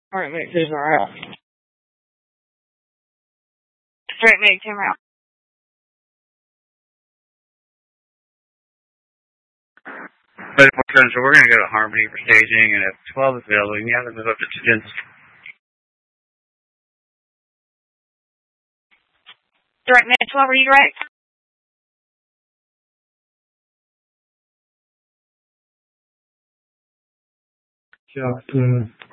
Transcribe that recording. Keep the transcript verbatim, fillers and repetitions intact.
Alright, make two route. Straight make two route. But so we're gonna go to Harmony for staging, and if twelve is available, you have to move up to two. Direct mid twelve, are you direct? Yeah.